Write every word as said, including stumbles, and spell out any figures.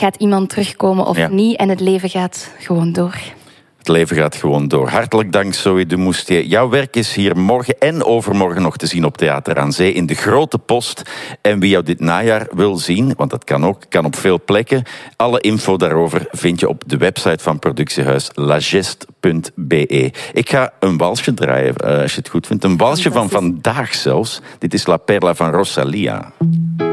gaat iemand terugkomen of ja. niet. En het leven gaat gewoon door. Het leven gaat gewoon door. Hartelijk dank, Zoe de Moustier. Jouw werk is hier morgen en overmorgen nog te zien op Theater aan Zee in de Grote Post. En wie jou dit najaar wil zien, want dat kan ook, kan op veel plekken. Alle info daarover vind je op de website van productiehuis lageste punt be. Ik ga een walsje draaien, als je het goed vindt. Een walsje van vandaag zelfs. Dit is La Perla van Rosalia.